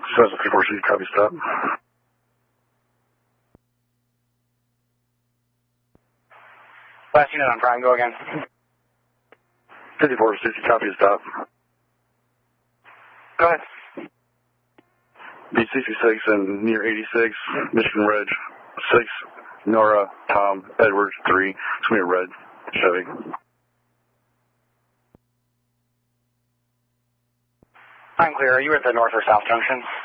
Says a 54C, copy stop. Last unit on Prime, go again. 54C, copy stop. Go ahead. B66 and near 86, Michigan Reg, 6, Nora, Tom, Edwards, 3, it's going to be a red Chevy. I'm clear. Are you at the north or south junction?